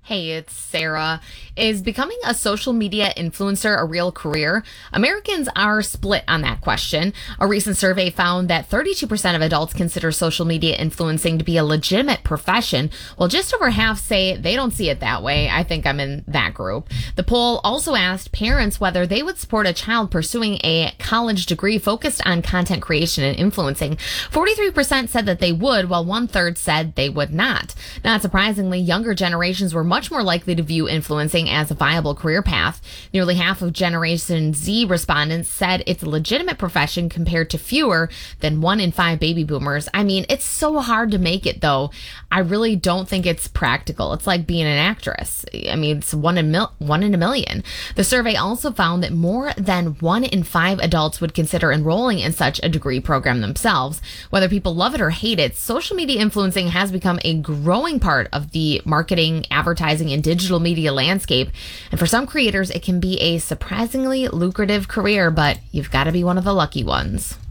Hey, it's Sarah. Is becoming a social media influencer a real career? Americans are split on that question. A recent survey found that 32% of adults consider social media influencing to be a legitimate profession, while just over half say they don't see it that way. I think I'm in that group. The poll also asked parents whether they would support a child pursuing a college degree focused on content creation and influencing. 43% said that they would, while one-third said they would not. Not surprisingly, younger generations were much more likely to view influencing as a viable career path. Nearly half of Generation Z respondents said it's a legitimate profession compared to fewer than 1 in 5 baby boomers. I mean, it's so hard to make it, though. I really don't think it's practical. It's like being an actress. I mean, it's one in a million. The survey also found that more than 1 in 5 adults would consider enrolling in such a degree program themselves. Whether people love it or hate it, social media influencing has become a growing part of the marketing, advertising, and digital media landscape. And for some creators, it can be a surprisingly lucrative career, but you've got to be one of the lucky ones.